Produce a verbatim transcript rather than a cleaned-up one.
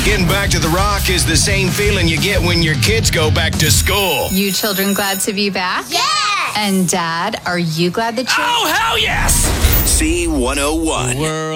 Getting back to the Rock is the same feeling you get when your kids go back to school. You children glad to be back? Yes! And Dad, are you glad that you're... Oh, hell yes! C one oh one. World.